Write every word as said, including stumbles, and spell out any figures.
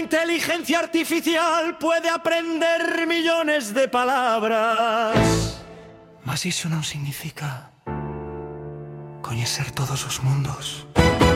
inteligencia artificial puede aprender millones de palabras, mas eso non significa coñecer todos os mundos.